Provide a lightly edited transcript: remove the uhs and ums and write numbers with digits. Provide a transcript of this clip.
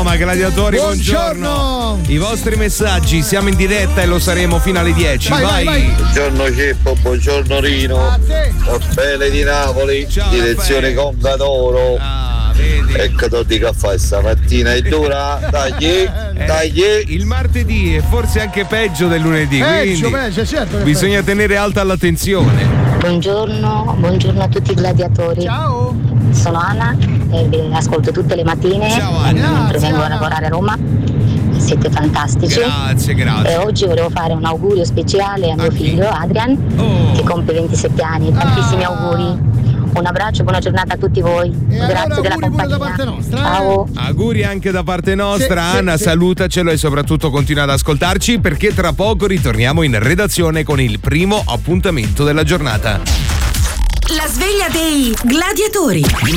chiama Gladiatori, buongiorno. I vostri messaggi, siamo in diretta e lo saremo fino alle 10. Vai. Buongiorno Ceppo, buongiorno Rino. Raffaele di Napoli, ciao, direzione Congadoro. Vedi. Ecco di caffè stamattina è dura. Tagli. Il martedì è forse anche peggio del lunedì. Peggio, certo. Bisogna tenere alta l'attenzione. Buongiorno a tutti i gladiatori. Ciao. Sono Anna e vi ascolto tutte le mattine. Ciao, Anna. Mentre vengo a lavorare a Roma. Siete fantastici. Grazie. E oggi volevo fare un augurio speciale a mio figlio Adrian, che compie 27 anni. Tantissimi auguri. Un abbraccio, buona giornata a tutti voi. Grazie della compagnia. Da parte nostra, Ciao. Auguri anche da parte nostra. Sì, Anna, sì. salutacelo e soprattutto continua ad ascoltarci, perché tra poco ritorniamo in redazione con il primo appuntamento della giornata. La sveglia dei gladiatori.